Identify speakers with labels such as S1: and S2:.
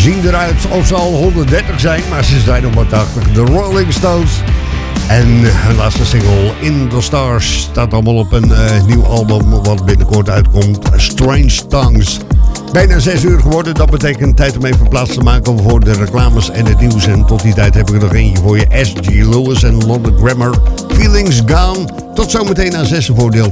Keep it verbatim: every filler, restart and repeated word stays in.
S1: zien eruit of ze al honderddertig zijn, maar ze zijn nog maar tachtig. De Rolling Stones. En hun laatste single, In The Stars, staat allemaal op een uh, nieuw album wat binnenkort uitkomt. Strange Tongues. Bijna zes uur geworden, dat betekent tijd om even plaats te maken voor de reclames en het nieuws. En tot die tijd heb ik er nog eentje voor je. S G Lewis en London Grammar, Feelings Gone. Tot zometeen aan zes voor deel